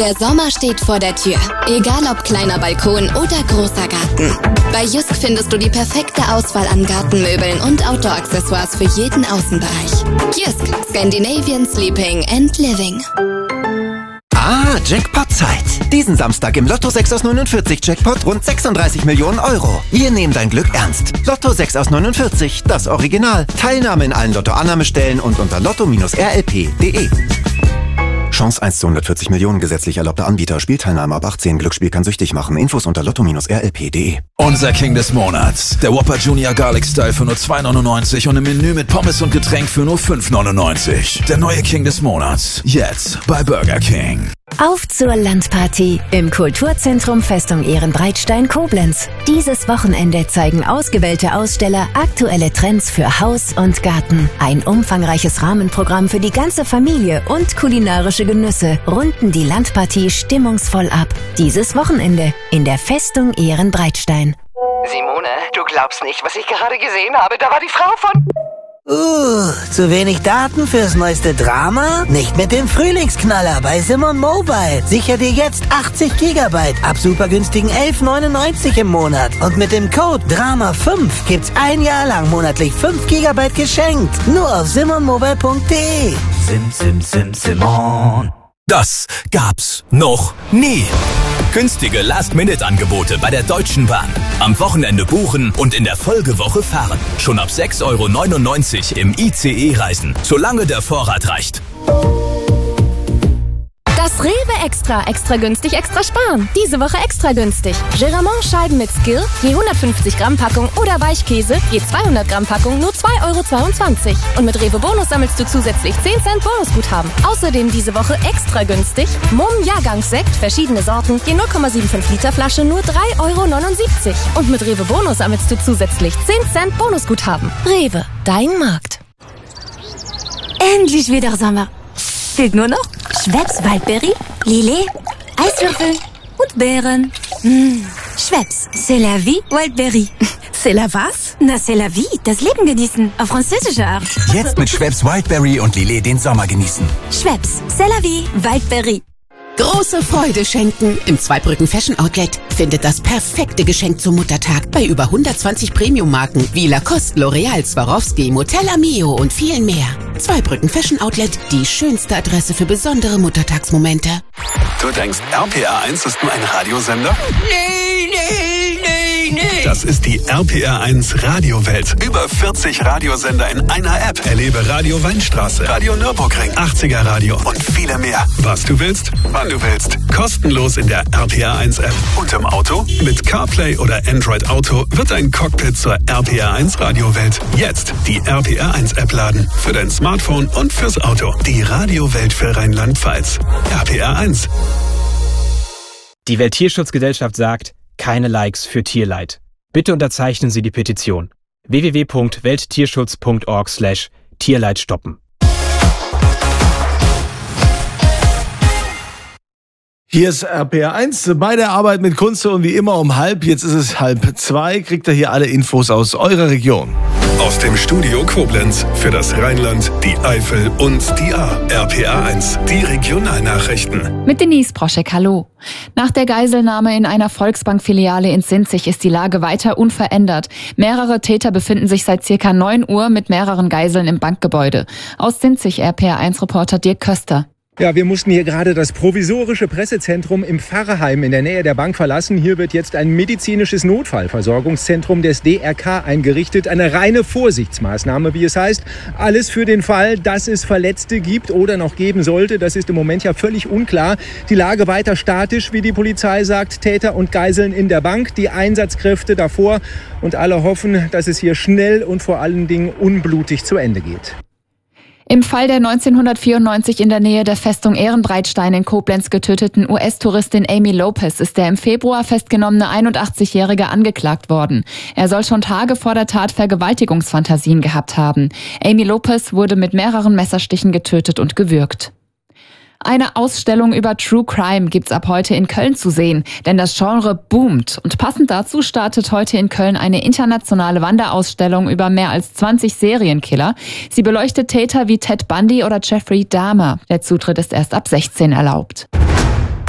Der Sommer steht vor der Tür. Egal ob kleiner Balkon oder großer Garten. Bei Jysk findest du die perfekte Auswahl an Gartenmöbeln und Outdoor-Accessoires für jeden Außenbereich. Jysk, Scandinavian Sleeping and Living. Jackpot-Zeit. Diesen Samstag im Lotto 6 aus 49 Jackpot rund 36 Millionen Euro. Wir nehmen dein Glück ernst. Lotto 6 aus 49, das Original. Teilnahme in allen Lotto-Annahmestellen und unter lotto-rlp.de. Chance 1 zu 140 Millionen, gesetzlich erlaubter Anbieter. Spielteilnahme ab 18. Glücksspiel kann süchtig machen. Infos unter lotto-rlp.de. Unser King des Monats. Der Whopper Junior Garlic Style für nur 2,99 und im Menü mit Pommes und Getränk für nur 5,99. Der neue King des Monats. Jetzt bei Burger King. Auf zur Landparty im Kulturzentrum Festung Ehrenbreitstein Koblenz. Dieses Wochenende zeigen ausgewählte Aussteller aktuelle Trends für Haus und Garten. Ein umfangreiches Rahmenprogramm für die ganze Familie und kulinarische Genüsse runden die Landparty stimmungsvoll ab. Dieses Wochenende in der Festung Ehrenbreitstein. Simone, du glaubst nicht, was ich gerade gesehen habe. Da war die Frau von... zu wenig Daten fürs neueste Drama? Nicht mit dem Frühlingsknaller bei Simon Mobile. Sicher dir jetzt 80 GB ab super günstigen 11,99 im Monat. Und mit dem Code DRAMA5 gibt's ein Jahr lang monatlich 5 GB geschenkt. Nur auf simonmobile.de. Simon. Das gab's noch nie. Günstige Last-Minute-Angebote bei der Deutschen Bahn. Am Wochenende buchen und in der Folgewoche fahren. Schon ab 6,99 € im ICE reisen, solange der Vorrat reicht. Das Rewe Extra günstig, extra sparen. Diese Woche extra günstig. Geramont-Scheiben mit Skill, je 150 Gramm Packung oder Weichkäse, je 200 Gramm Packung, nur 2,22 €. Und mit Rewe Bonus sammelst du zusätzlich 10 Cent Bonusguthaben. Außerdem diese Woche extra günstig. Mumm Jahrgangssekt, verschiedene Sorten, je 0,75 Liter Flasche, nur 3,79 €. Und mit Rewe Bonus sammelst du zusätzlich 10 Cent Bonusguthaben. Rewe, dein Markt. Endlich wieder Sommer. Fehlt nur noch Schweppes Waldbeere, Lillet, Eiswürfel und Beeren. Schweppes, c'est la vie, Waldbeere. C'est la was? Na, c'est la vie, das Leben genießen, auf französische Art. Jetzt mit Schweppes Wildberry und Lillet den Sommer genießen. Schweppes, c'est la vie, Waldbeere. Große Freude schenken. Im Zweibrücken Fashion Outlet findet das perfekte Geschenk zum Muttertag bei über 120 Premium-Marken wie Lacoste, L'Oreal, Swarovski, Motella Mio und vielen mehr. Zweibrücken Fashion Outlet, die schönste Adresse für besondere Muttertagsmomente. Du denkst, RPR1 ist nur ein Radiosender? Nee. Das ist die RPR1 Radiowelt. Über 40 Radiosender in einer App. Erlebe Radio Weinstraße, Radio Nürburgring, 80er Radio und viele mehr. Was du willst, wann du willst. Kostenlos in der RPR1 App. Und im Auto? Mit CarPlay oder Android Auto wird dein Cockpit zur RPR1 Radiowelt. Jetzt die RPR1 App laden. Für dein Smartphone und fürs Auto. Die Radiowelt für Rheinland-Pfalz. RPR1. Die Welttierschutzgesellschaft sagt, keine Likes für Tierleid. Bitte unterzeichnen Sie die Petition. www.welttierschutz.org/Tierleid stoppen. Hier ist RPR1 bei der Arbeit mit Kunze und wie immer um 1:30. Jetzt ist es 1:30. Kriegt ihr hier alle Infos aus eurer Region. Aus dem Studio Koblenz für das Rheinland, die Eifel und die A. RPR1, die Regionalnachrichten. Mit Denise Proschek, hallo. Nach der Geiselnahme in einer Volksbank-Filiale in Sinzig ist die Lage weiter unverändert. Mehrere Täter befinden sich seit ca. 9 Uhr mit mehreren Geiseln im Bankgebäude. Aus Sinzig RPR1-Reporter Dirk Köster. Ja, wir mussten hier gerade das provisorische Pressezentrum im Pfarrheim in der Nähe der Bank verlassen. Hier wird jetzt ein medizinisches Notfallversorgungszentrum des DRK eingerichtet. Eine reine Vorsichtsmaßnahme, wie es heißt. Alles für den Fall, dass es Verletzte gibt oder noch geben sollte. Das ist im Moment ja völlig unklar. Die Lage weiter statisch, wie die Polizei sagt. Täter und Geiseln in der Bank, die Einsatzkräfte davor. Und alle hoffen, dass es hier schnell und vor allen Dingen unblutig zu Ende geht. Im Fall der 1994 in der Nähe der Festung Ehrenbreitstein in Koblenz getöteten US-Touristin Amy Lopez ist der im Februar festgenommene 81-Jährige angeklagt worden. Er soll schon Tage vor der Tat Vergewaltigungsfantasien gehabt haben. Amy Lopez wurde mit mehreren Messerstichen getötet und gewürgt. Eine Ausstellung über True Crime gibt's ab heute in Köln zu sehen, denn das Genre boomt. Und passend dazu startet heute in Köln eine internationale Wanderausstellung über mehr als 20 Serienkiller. Sie beleuchtet Täter wie Ted Bundy oder Jeffrey Dahmer. Der Zutritt ist erst ab 16 erlaubt.